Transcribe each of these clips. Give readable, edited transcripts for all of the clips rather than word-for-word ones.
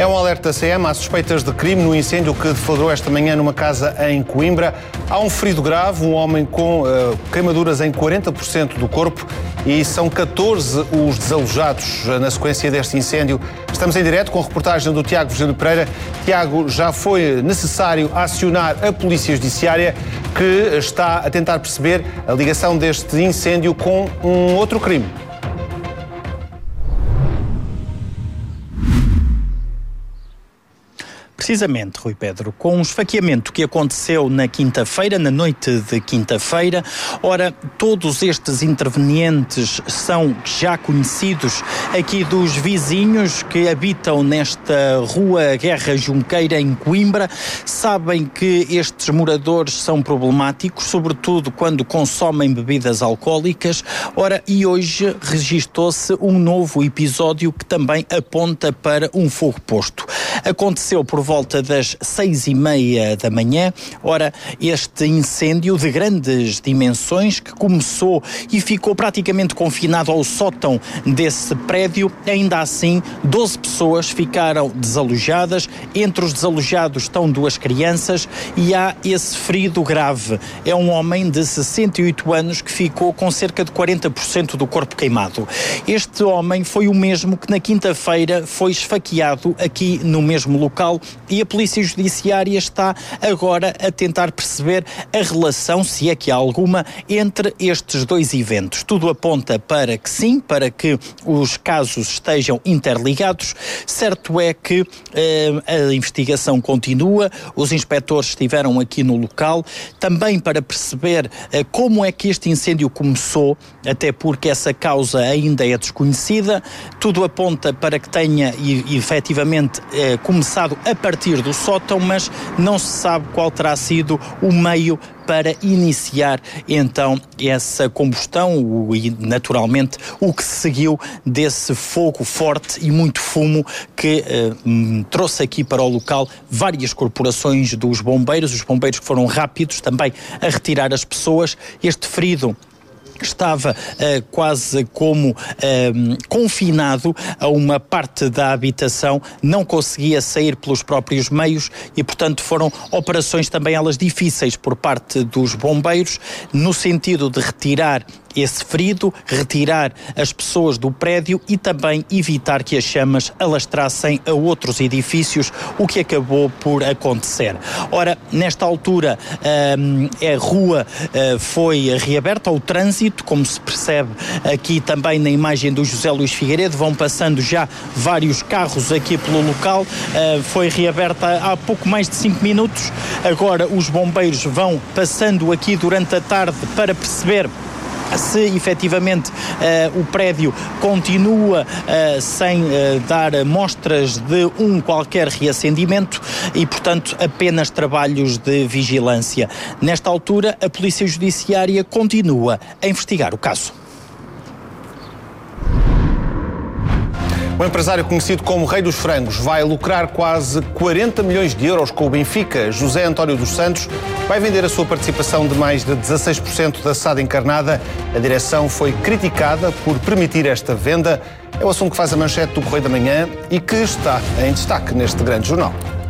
É um alerta da CM às suspeitas de crime no incêndio que deflagrou esta manhã numa casa em Coimbra. Há um ferido grave, um homem com queimaduras em 40% do corpo e são 14 os desalojados na sequência deste incêndio. Estamos em direto com a reportagem do Tiago Virgílio Pereira. Tiago, já foi necessário acionar a Polícia Judiciária que está a tentar perceber a ligação deste incêndio com um outro crime. Precisamente, Rui Pedro, com um esfaqueamento que aconteceu na quinta-feira, na noite de quinta-feira. Ora, todos estes intervenientes são já conhecidos aqui dos vizinhos que habitam nesta rua Guerra Junqueira, em Coimbra. Sabem que estes moradores são problemáticos, sobretudo quando consomem bebidas alcoólicas. Ora, e hoje registou-se um novo episódio que também aponta para um fogo posto. Aconteceu por volta das 6:30 da manhã. Ora, este incêndio de grandes dimensões que começou e ficou praticamente confinado ao sótão desse prédio, ainda assim 12 pessoas ficaram desalojadas. Entre os desalojados estão 2 crianças e há esse ferido grave. É um homem de 68 anos que ficou com cerca de 40% do corpo queimado. Este homem foi o mesmo que na quinta-feira foi esfaqueado aqui no mesmo local e a Polícia Judiciária está agora a tentar perceber a relação, se é que há alguma, entre estes 2 eventos. Tudo aponta para que sim, para que os casos estejam interligados. Certo é que a investigação continua, os inspectores estiveram aqui no local, também para perceber como é que este incêndio começou, até porque essa causa ainda é desconhecida. Tudo aponta para que tenha efetivamente começado a partir do sótão, mas não se sabe qual terá sido o meio para iniciar então essa combustão e naturalmente o que seguiu desse fogo forte e muito fumo que trouxe aqui para o local várias corporações dos bombeiros, os bombeiros que foram rápidos também a retirar as pessoas. Este ferido estava quase como confinado a uma parte da habitação, não conseguia sair pelos próprios meios e, portanto, foram operações também elas difíceis por parte dos bombeiros, no sentido de retirar esse ferido, retirar as pessoas do prédio e também evitar que as chamas alastrassem a outros edifícios, o que acabou por acontecer. Ora, nesta altura a rua foi reaberta ao trânsito, como se percebe aqui também na imagem do José Luís Figueiredo, vão passando já vários carros aqui pelo local, foi reaberta há pouco mais de 5 minutos, agora os bombeiros vão passando aqui durante a tarde para perceber se efetivamente o prédio continua sem dar mostras de um qualquer reacendimento e, portanto, apenas trabalhos de vigilância. Nesta altura, a Polícia Judiciária continua a investigar o caso. O empresário conhecido como Rei dos Frangos vai lucrar quase 40 milhões de euros com o Benfica. José António dos Santos vai vender a sua participação de mais de 16% da SAD encarnada. A direção foi criticada por permitir esta venda. É o assunto que faz a manchete do Correio da Manhã e que está em destaque neste grande jornal.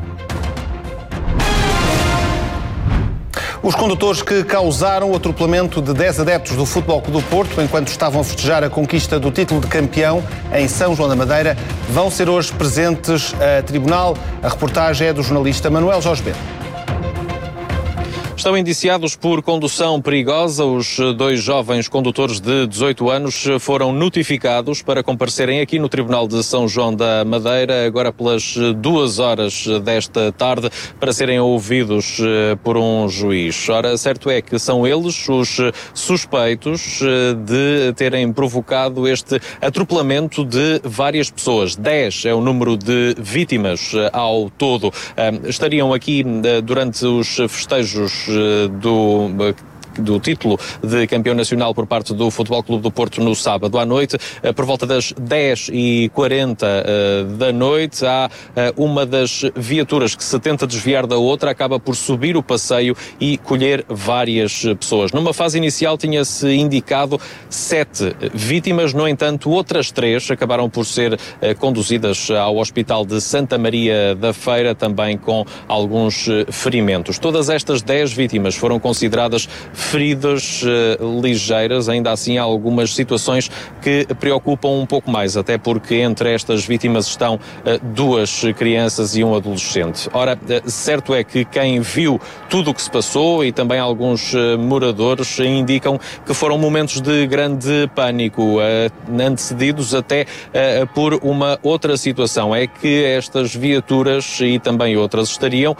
Os condutores que causaram o atropelamento de 10 adeptos do Futebol Clube do Porto enquanto estavam a festejar a conquista do título de campeão em São João da Madeira vão ser hoje presentes a tribunal. A reportagem é do jornalista Manuel Jorge Bento. Estão indiciados por condução perigosa. Os 2 jovens condutores de 18 anos foram notificados para comparecerem aqui no Tribunal de São João da Madeira, agora pelas 2h desta tarde, para serem ouvidos por um juiz. Ora, certo é que são eles os suspeitos de terem provocado este atropelamento de várias pessoas. 10 é o número de vítimas ao todo. Estariam aqui durante os festejos do título de campeão nacional por parte do Futebol Clube do Porto no sábado à noite. Por volta das 10h40 da noite, há uma das viaturas que se tenta desviar da outra, acaba por subir o passeio e colher várias pessoas. Numa fase inicial tinha-se indicado 7 vítimas, no entanto, outras 3 acabaram por ser conduzidas ao Hospital de Santa Maria da Feira, também com alguns ferimentos. Todas estas 10 vítimas foram consideradas feridas ligeiras, ainda assim há algumas situações que preocupam um pouco mais, até porque entre estas vítimas estão 2 crianças e um adolescente. Ora, certo é que quem viu tudo o que se passou e também alguns moradores indicam que foram momentos de grande pânico, antecedidos até por uma outra situação, é que estas viaturas e também outras estariam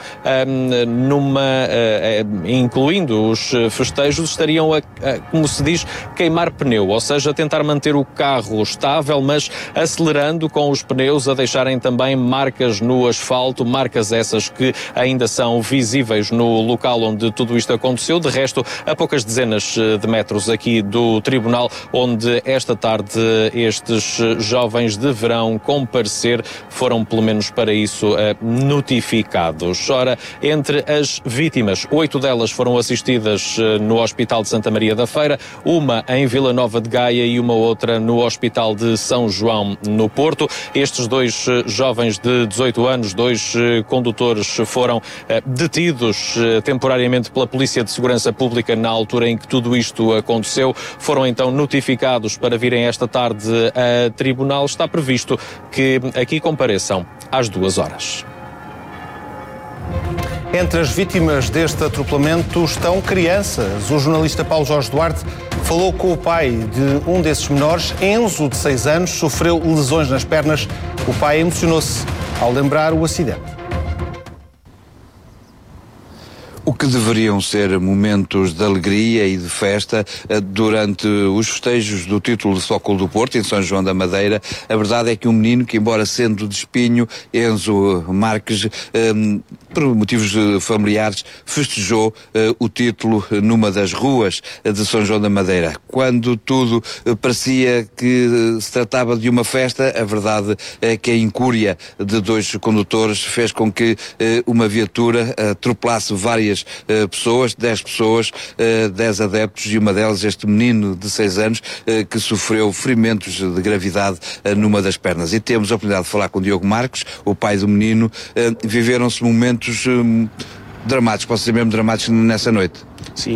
incluindo os festejos, estariam a, como se diz, queimar pneu, ou seja, tentar manter o carro estável, mas acelerando com os pneus, a deixarem também marcas no asfalto, marcas essas que ainda são visíveis no local onde tudo isto aconteceu. De resto, a poucas dezenas de metros aqui do tribunal, onde esta tarde estes jovens deverão comparecer, foram pelo menos para isso notificados. Ora, entre as vítimas, 8 delas foram assistidas no Hospital de Santa Maria da Feira, uma em Vila Nova de Gaia e uma outra no Hospital de São João, no Porto. Estes 2 jovens de 18 anos, 2 condutores, foram detidos temporariamente pela Polícia de Segurança Pública na altura em que tudo isto aconteceu. Foram então notificados para virem esta tarde a tribunal. Está previsto que aqui compareçam às 2h. Entre as vítimas deste atropelamento estão crianças. O jornalista Paulo Jorge Duarte falou com o pai de um desses menores. Enzo, de 6 anos, sofreu lesões nas pernas. O pai emocionou-se ao lembrar o acidente. O que deveriam ser momentos de alegria e de festa durante os festejos do título de Futebol Clube do Porto, em São João da Madeira, a verdade é que um menino que, embora sendo de Espinho, Enzo Marques, por motivos familiares, festejou o título numa das ruas de São João da Madeira. Quando tudo parecia que se tratava de uma festa, a verdade é que a incúria de 2 condutores fez com que uma viatura atropelasse várias pessoas, 10 pessoas, 10 adeptos, e uma delas este menino de 6 anos que sofreu ferimentos de gravidade numa das pernas. E temos a oportunidade de falar com o Diogo Marques, o pai do menino. Viveram-se momentos dramáticos, posso dizer mesmo dramáticos, nessa noite? Sim.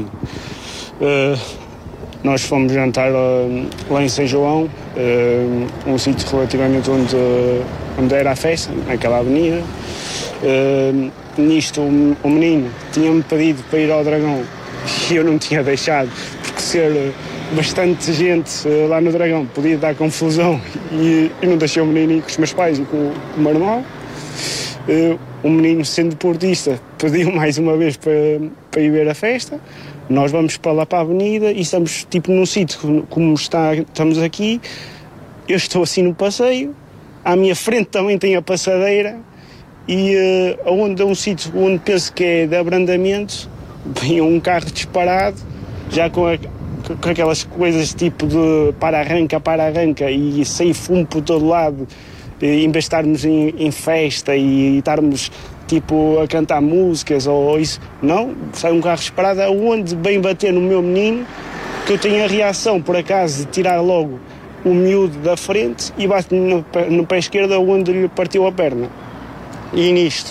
Nós fomos jantar lá em São João, um sítio relativamente onde era a festa, naquela avenida. Nisto o menino tinha-me pedido para ir ao Dragão e eu não tinha deixado, porque ser bastante gente lá no Dragão podia dar confusão, e eu não deixei o menino ir com os meus pais e com o meu irmão. O menino, sendo portista, pediu mais uma vez para ir ver a festa. Nós vamos para lá para a avenida e estamos tipo num sítio como estamos aqui. Eu estou assim no passeio, à minha frente também tem a passadeira, e onde é um sítio onde penso que é de abrandamento, vem um carro disparado, já com aquelas coisas tipo de para-arranca, e sair fumo por todo lado, em vez de estarmos em festa e estarmos tipo a cantar músicas ou isso, não, sai um carro disparado, onde vem bater no meu menino, que eu tenho a reação, por acaso, de tirar logo o miúdo da frente e bate no pé esquerdo, onde lhe partiu a perna. E nisto,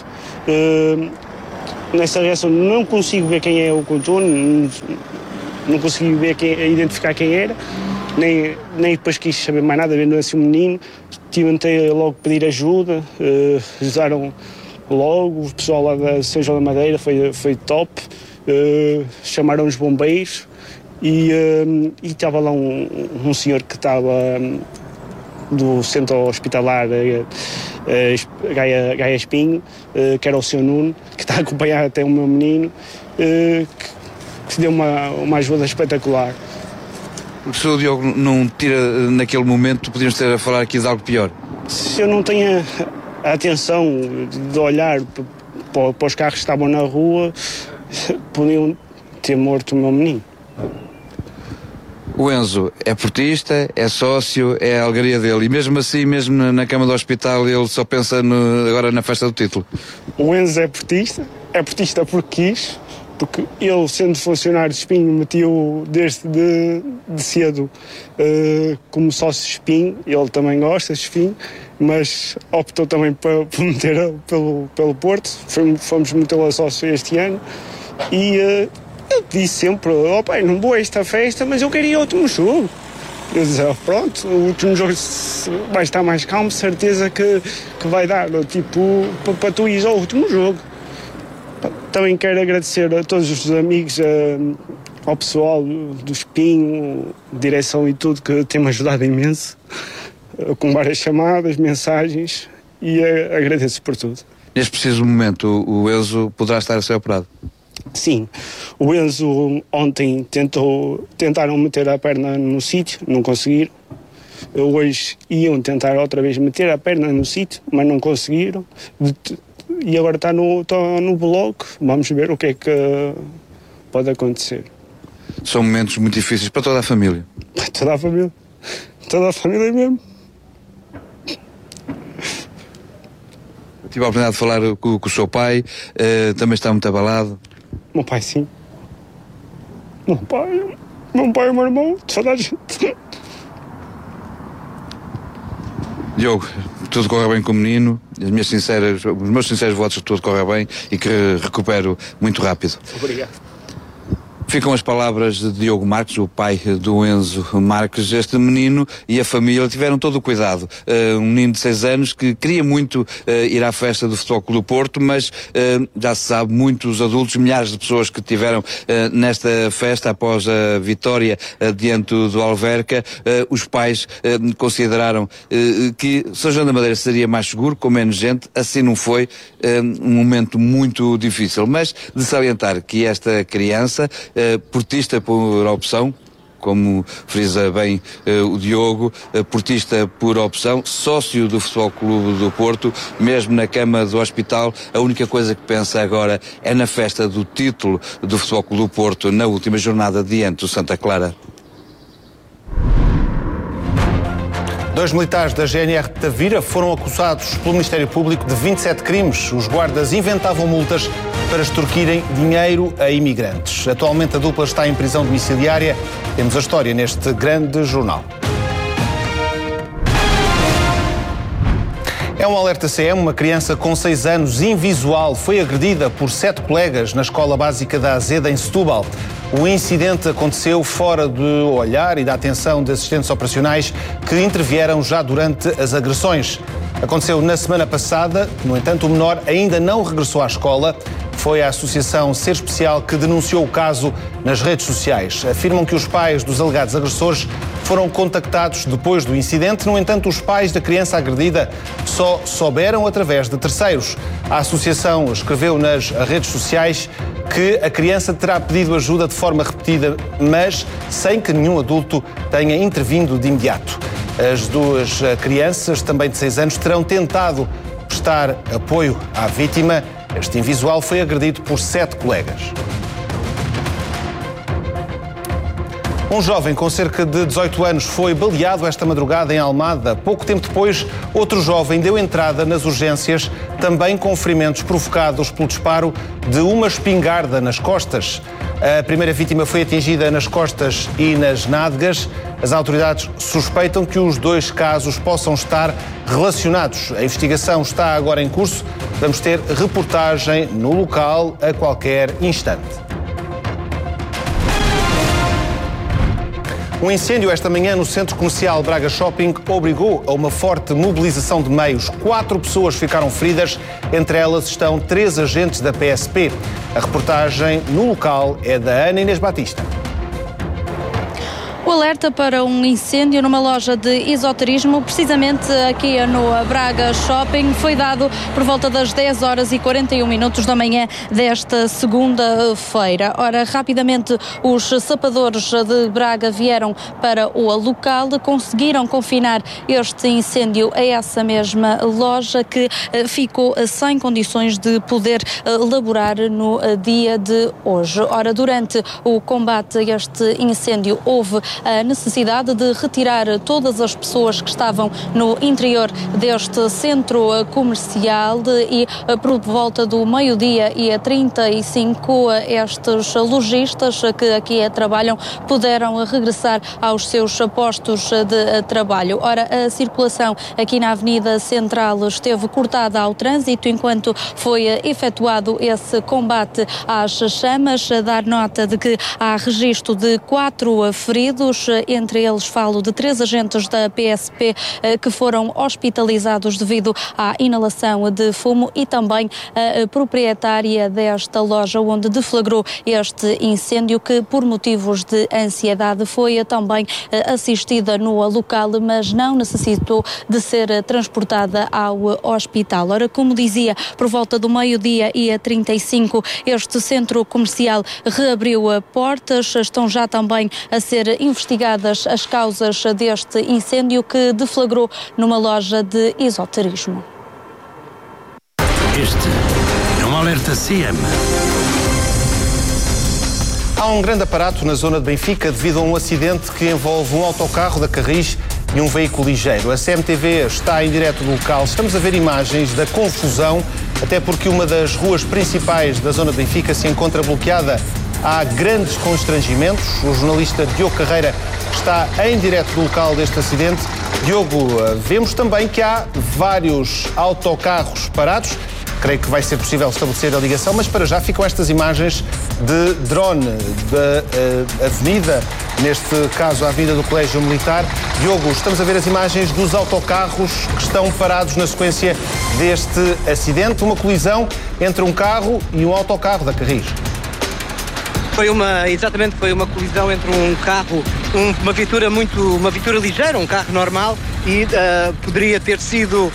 nessa reação, não consigo ver quem é o condutor, não consegui ver identificar quem era, nem depois quis saber mais nada, vendo assim o menino. Tentei logo pedir ajuda, ajudaram logo, o pessoal lá da São João da Madeira foi top, chamaram os bombeiros e estava lá um senhor que estava do centro hospitalar Gaia Espinho, que era o seu Nuno, que está a acompanhar até o meu menino, que deu uma ajuda espetacular. Se o Diogo não tira naquele momento, podíamos estar a falar aqui de algo pior. Se eu não tenho a atenção de olhar para os carros que estavam na rua, podiam ter morto o meu menino. O Enzo é portista, é sócio, é a alegria dele. E mesmo assim, mesmo na cama do hospital, ele só pensa agora na festa do título. O Enzo é portista porque quis, porque ele, sendo funcionário de Espinho, metiu desde de cedo como sócio de Espinho. Ele também gosta de Espinho, mas optou também por meter pelo Porto. Fomos metê-lo a sócio este ano e... eu disse sempre, pai, não vou a esta festa, mas eu queria o último jogo. Eu dizia, pronto, o último jogo vai estar mais calmo, certeza que vai dar, tipo, para tu ires ao último jogo. Também quero agradecer a todos os amigos, ao pessoal do Espinho, direção e tudo, que tem-me ajudado imenso, com várias chamadas, mensagens, e agradeço por tudo. Neste preciso momento, o Enzo poderá estar a ser operado? Sim, o Enzo ontem tentaram meter a perna no sítio, não conseguiram. Hoje iam tentar outra vez meter a perna no sítio, mas não conseguiram. E agora está no bloco, vamos ver o que é que pode acontecer. São momentos muito difíceis para toda a família. Para toda a família mesmo. Tive a oportunidade de falar com o seu pai, também está muito abalado. Meu pai, sim. Meu pai e o meu irmão, toda a gente. Diogo, tudo corre bem com o menino, os meus sinceros votos que tudo corra bem e que recupero muito rápido. Obrigado. Ficam as palavras de Diogo Marques, o pai do Enzo Marques. Este menino e a família tiveram todo o cuidado. Um menino de 6 anos que queria muito ir à festa do Futebol Clube do Porto, mas já se sabe, muitos adultos, milhares de pessoas que tiveram nesta festa após a vitória diante do Alverca, os pais consideraram que São João da Madeira seria mais seguro, com menos gente. Assim não foi, um momento muito difícil. Mas de salientar que esta criança, portista por opção, como frisa bem o Diogo, portista por opção, sócio do Futebol Clube do Porto, mesmo na cama do hospital, a única coisa que pensa agora é na festa do título do Futebol Clube do Porto na última jornada diante do Santa Clara. 2 militares da GNR de Tavira foram acusados pelo Ministério Público de 27 crimes. Os guardas inventavam multas para extorquirem dinheiro a imigrantes. Atualmente a dupla está em prisão domiciliária. Temos a história neste grande jornal. É um alerta CM. Uma criança com 6 anos, invisual, foi agredida por 7 colegas na Escola Básica da Azeda, em Setúbal. O incidente aconteceu fora do olhar e da atenção de assistentes operacionais que intervieram já durante as agressões. Aconteceu na semana passada. No entanto, o menor ainda não regressou à escola. Foi a Associação Ser Especial que denunciou o caso nas redes sociais. Afirmam que os pais dos alegados agressores foram contactados depois do incidente. No entanto, os pais da criança agredida só souberam através de terceiros. A associação escreveu nas redes sociais que a criança terá pedido ajuda de forma repetida, mas sem que nenhum adulto tenha intervindo de imediato. As 2 crianças, também de 6 anos, terão tentado prestar apoio à vítima. Este invisual foi agredido por 7 colegas. Um jovem com cerca de 18 anos foi baleado esta madrugada em Almada. Pouco tempo depois, outro jovem deu entrada nas urgências, também com ferimentos provocados pelo disparo de uma espingarda nas costas. A primeira vítima foi atingida nas costas e nas nádegas. As autoridades suspeitam que os 2 casos possam estar relacionados. A investigação está agora em curso. Vamos ter reportagem no local a qualquer instante. Um incêndio esta manhã no Centro Comercial Braga Shopping obrigou a uma forte mobilização de meios. 4 pessoas ficaram feridas, entre elas estão 3 agentes da PSP. A reportagem no local é da Ana Inês Batista. O alerta para um incêndio numa loja de esoterismo, precisamente aqui no Braga Shopping. Foi dado por volta das 10h41 da manhã desta segunda-feira. Ora, rapidamente os sapadores de Braga vieram para o local, conseguiram confinar este incêndio a essa mesma loja que ficou sem condições de poder laborar no dia de hoje. Ora, durante o combate a este incêndio houve a necessidade de retirar todas as pessoas que estavam no interior deste centro comercial e por volta do meio-dia e 35 estes lojistas que aqui trabalham puderam regressar aos seus postos de trabalho. Ora, a circulação aqui na Avenida Central esteve cortada ao trânsito enquanto foi efetuado esse combate às chamas. Dar nota de que há registro de 4 feridos, entre eles falo de 3 agentes da PSP que foram hospitalizados devido à inalação de fumo e também a proprietária desta loja onde deflagrou este incêndio, que por motivos de ansiedade foi também assistida no local, mas não necessitou de ser transportada ao hospital. Ora, como dizia, por volta do meio-dia e 35 este centro comercial reabriu portas. Estão já também a ser investigadas as causas deste incêndio que deflagrou numa loja de esoterismo. Este é um alerta CM. Há um grande aparato na zona de Benfica devido a um acidente que envolve um autocarro da Carris e um veículo ligeiro. A CMTV está em direto no local. Estamos a ver imagens da confusão, até porque uma das ruas principais da zona de Benfica se encontra bloqueada. Há grandes constrangimentos. O jornalista Diogo Carreira está em direto no local deste acidente. Diogo, vemos também que há vários autocarros parados. Creio que vai ser possível estabelecer a ligação, mas para já ficam estas imagens de drone da avenida, neste caso a Avenida do Colégio Militar. Diogo, estamos a ver as imagens dos autocarros que estão parados na sequência deste acidente, uma colisão entre um carro e um autocarro da Carris. Foi uma colisão entre um carro, uma viatura ligeira, um carro normal, e poderia ter sido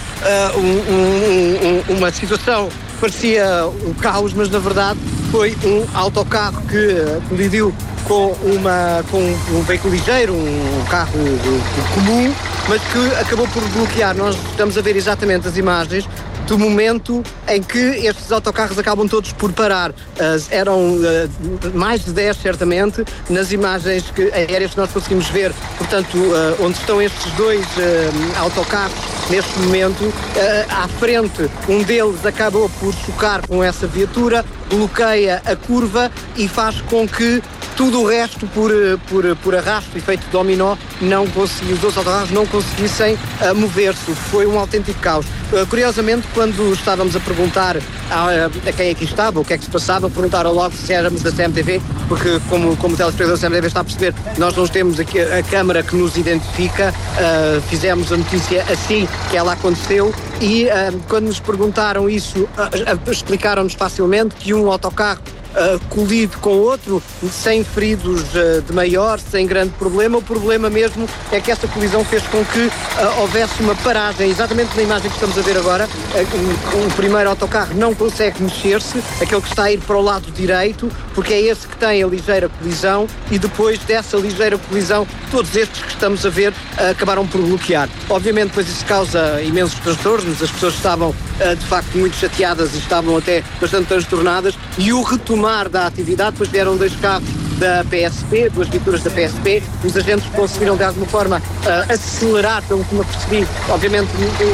uma situação que parecia um caos, mas na verdade foi um autocarro que colidiu com um veículo ligeiro, um carro comum, mas que acabou por bloquear. Nós estamos a ver exatamente as imagens do momento em que estes autocarros acabam todos por parar. Eram mais de 10, certamente, nas imagens aéreas que nós conseguimos ver, portanto, onde estão estes dois autocarros neste momento. À frente, um deles acabou por chocar com essa viatura, bloqueia a curva e faz com que tudo o resto, por arrasto, efeito dominó, os dois autocarros não conseguissem mover-se. Foi um autêntico caos. Curiosamente, quando estávamos a perguntar a quem aqui estava, o que é que se passava, perguntaram logo se éramos da CMTV, porque como o telespectador da CMTV está a perceber, nós não temos aqui a câmara que nos identifica. Fizemos a notícia assim que ela aconteceu e quando nos perguntaram isso, explicaram-nos facilmente que um autocarro colide com outro, sem feridos de maior, sem grande problema. O problema mesmo é que esta colisão fez com que houvesse uma paragem, exatamente na imagem que estamos a ver agora. O primeiro autocarro não consegue mexer-se, aquele que está a ir para o lado direito, porque é esse que tem a ligeira colisão, e depois dessa ligeira colisão, todos estes que estamos a ver acabaram por bloquear. Obviamente, depois isso causa imensos transtornos, as pessoas estavam de facto muito chateadas e estavam até bastante transtornadas, e o retomar da atividade, depois vieram 2 carros da PSP, 2 viaturas da PSP, os agentes conseguiram de alguma forma acelerar, pelo que me percebi, obviamente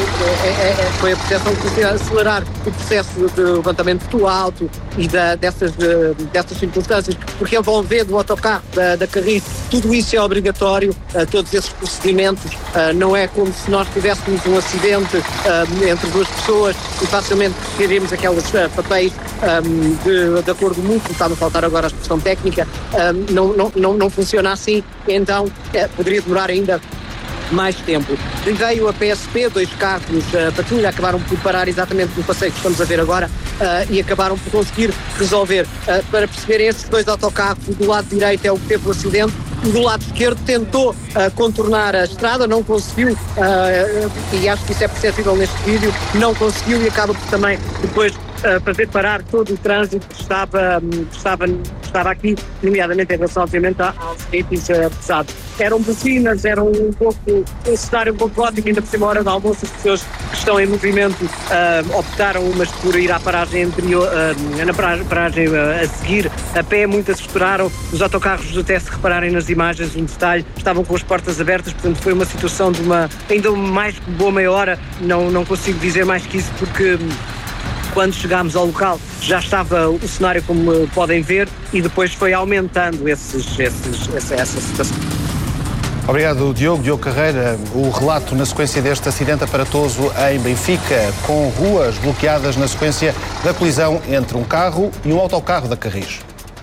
foi a proteção que conseguiu acelerar o processo de levantamento do auto e dessas circunstâncias, porque envolvendo o autocarro da Carris, tudo isso é obrigatório, todos esses procedimentos. Não é como se nós tivéssemos um acidente entre 2 pessoas e facilmente teríamos aqueles papéis de acordo mútuo, está a faltar agora a expressão técnica. Não funciona assim, então poderia demorar ainda mais tempo. Veio a PSP, 2 carros patrulha, acabaram por parar exatamente no passeio que estamos a ver agora e acabaram por conseguir resolver. Para perceberem, esses 2 autocarros do lado direito é o que teve o acidente, do lado esquerdo, tentou contornar a estrada, não conseguiu, e acho que isso é perceptível neste vídeo, não conseguiu e acaba por também depois fazer parar todo o trânsito que estava aqui, nomeadamente em relação, obviamente, aos itens pesados. Eram buzinas, eram um cenário um pouco caótico, ainda por cima, hora do almoço, as pessoas que estão em movimento optaram umas por ir à paragem anterior, na paragem a seguir, a pé, muitas esperaram, os autocarros, até se repararem nas imagens, um detalhe, estavam com as portas abertas, portanto foi uma situação de ainda mais boa meia hora, não consigo dizer mais que isso, porque quando chegámos ao local já estava o cenário como podem ver e depois foi aumentando essa situação. Obrigado, Diogo Carreira. O relato na sequência deste acidente aparatoso em Benfica, com ruas bloqueadas na sequência da colisão entre um carro e um autocarro da Carris.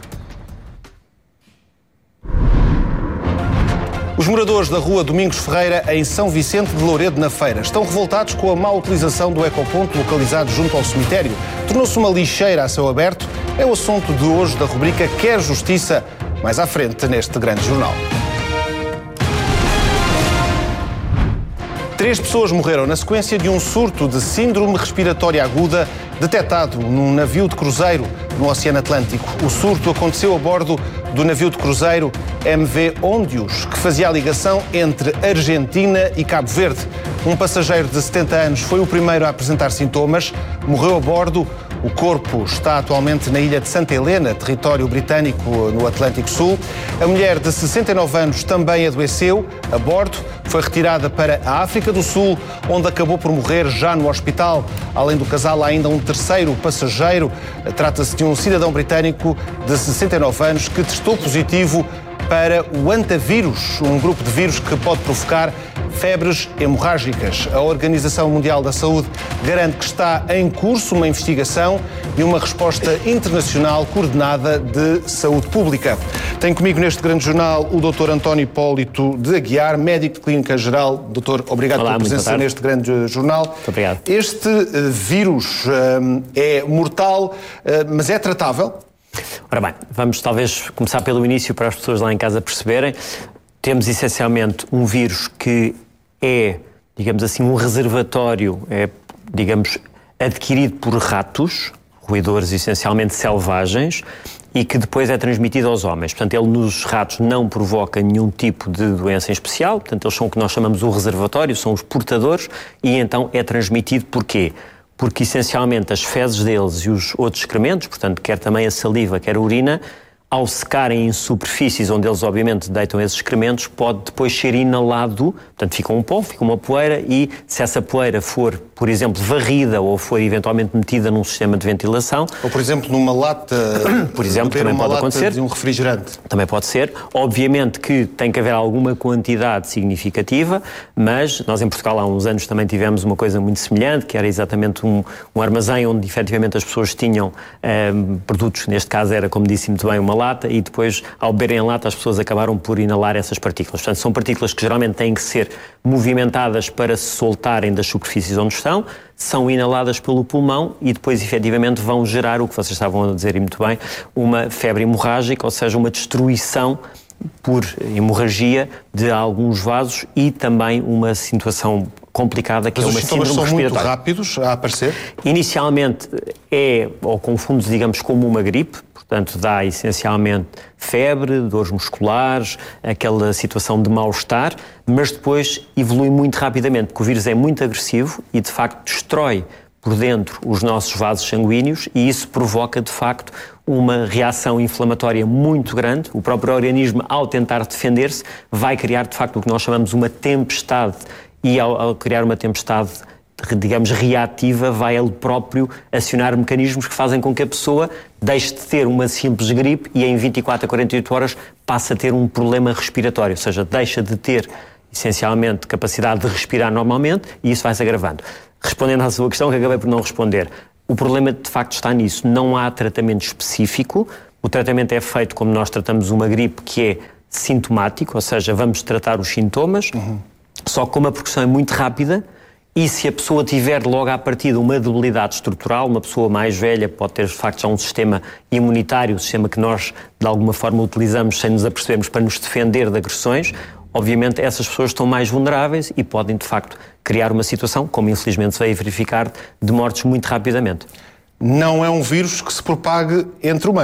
Os moradores da rua Domingos Ferreira, em São Vicente de Louredo, na Feira, estão revoltados com a má utilização do ecoponto localizado junto ao cemitério. Tornou-se uma lixeira a céu aberto. É o assunto de hoje da rubrica Quer Justiça, mais à frente neste grande jornal. 3 pessoas morreram na sequência de um surto de síndrome respiratória aguda detectado num navio de cruzeiro no Oceano Atlântico. O surto aconteceu a bordo do navio de cruzeiro MV Ondius, que fazia a ligação entre Argentina e Cabo Verde. Um passageiro de 70 anos foi o primeiro a apresentar sintomas, morreu a bordo. O corpo está atualmente na ilha de Santa Helena, território britânico no Atlântico Sul. A mulher de 69 anos também adoeceu a bordo, foi retirada para a África do Sul, onde acabou por morrer já no hospital. Além do casal, há ainda um terceiro passageiro. Trata-se de um cidadão britânico de 69 anos que testou positivo para o antavírus, um grupo de vírus que pode provocar febres hemorrágicas. A Organização Mundial da Saúde garante que está em curso uma investigação e uma resposta internacional coordenada de saúde pública. Tenho comigo neste grande jornal o Dr. António Hipólito de Aguiar, médico de Clínica Geral. Doutor, obrigado pela presença neste grande jornal. Muito obrigado. Este vírus é mortal, mas é tratável? Ora bem, vamos talvez começar pelo início para as pessoas lá em casa perceberem. Temos essencialmente um vírus que é, digamos assim, um reservatório, adquirido por ratos, roedores essencialmente selvagens, e que depois é transmitido aos homens. Portanto, ele nos ratos não provoca nenhum tipo de doença em especial, portanto, eles são o que nós chamamos o reservatório, são os portadores, e então é transmitido por quê? Porque, essencialmente, as fezes deles e os outros excrementos, portanto, quer também a saliva, quer a urina, ao secarem em superfícies onde eles, obviamente, deitam esses excrementos, pode depois ser inalado, portanto, fica um pó, fica uma poeira, e se essa poeira for, por exemplo, varrida ou for eventualmente metida num sistema de ventilação... Ou, por exemplo, numa lata... Por exemplo, também pode acontecer. De um refrigerante. Também pode ser. Obviamente que tem que haver alguma quantidade significativa, mas nós em Portugal há uns anos também tivemos uma coisa muito semelhante, que era exatamente um armazém onde efetivamente as pessoas tinham produtos, neste caso era, como disse muito bem, uma lata, e depois, ao beberem a lata, as pessoas acabaram por inalar essas partículas. Portanto, são partículas que geralmente têm que ser movimentadas para se soltarem das superfícies onde estão, são inaladas pelo pulmão e depois, efetivamente, vão gerar o que vocês estavam a dizer e muito bem, uma febre hemorrágica, ou seja, uma destruição por hemorragia de alguns vasos e também uma situação complicada que é uma síndrome respiratória. Mas os sintomas são muito rápidos a aparecer? Inicialmente ou confunde-se, digamos, como uma gripe, portanto dá essencialmente febre, dores musculares, aquela situação de mal-estar, mas depois evolui muito rapidamente, porque o vírus é muito agressivo e de facto destrói por dentro os nossos vasos sanguíneos e isso provoca de facto uma reação inflamatória muito grande. O próprio organismo, ao tentar defender-se, vai criar de facto o que nós chamamos uma tempestade e ao criar uma tempestade, digamos, reativa, vai ele próprio acionar mecanismos que fazem com que a pessoa deixe de ter uma simples gripe e em 24 a 48 horas passa a ter um problema respiratório, ou seja, deixa de ter essencialmente capacidade de respirar normalmente e isso vai se agravando. Respondendo à sua questão, que acabei por não responder, o problema de facto está nisso, não há tratamento específico, o tratamento é feito como nós tratamos uma gripe que é sintomático, ou seja, vamos tratar os sintomas, só que como a progressão é muito rápida, e se a pessoa tiver logo à partida uma debilidade estrutural, uma pessoa mais velha pode ter de facto já um sistema imunitário, o sistema que nós de alguma forma utilizamos sem nos apercebermos para nos defender de agressões, obviamente essas pessoas estão mais vulneráveis e podem de facto criar uma situação, como infelizmente se veio verificar, de mortes muito rapidamente. Não é um vírus que se propague entre humanos.